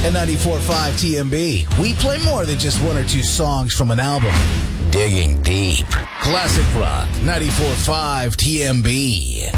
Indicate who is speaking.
Speaker 1: At 94.5 TMB, we play more than just one or two songs from an album. Digging deep. Classic Rock, 94.5 TMB.